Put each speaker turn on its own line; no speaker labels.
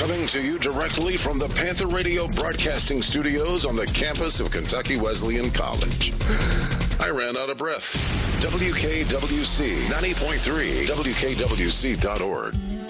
Coming to you directly from the Panther Radio Broadcasting Studios on the campus of Kentucky Wesleyan College. I ran out of breath. WKWC 90.3, WKWC.org.